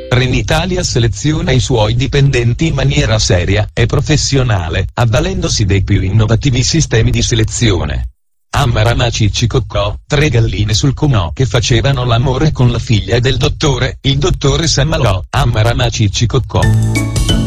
Trenitalia seleziona i suoi dipendenti in maniera seria e professionale, avvalendosi dei più innovativi sistemi di selezione. A Marama Ciccicoccò, 3 galline sul comò che facevano l'amore con la figlia del dottore, il dottore Sammalò, a Marama Ciccicoccò.